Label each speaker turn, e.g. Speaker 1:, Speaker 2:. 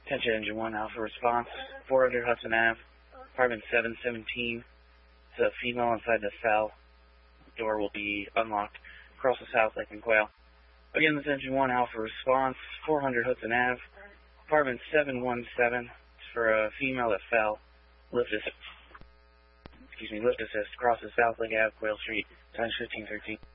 Speaker 1: Attention Engine 1, Alpha response, 400 Hudson Ave, apartment 717. It's a female inside the cell. The door will be unlocked. Across the South Lake and Quail. Again, this Engine 1, Alpha response, 400 Hudson Ave, apartment 717. It's for a female that fell. Lift assist across the South Lake Ave, Quail Street, times 1513.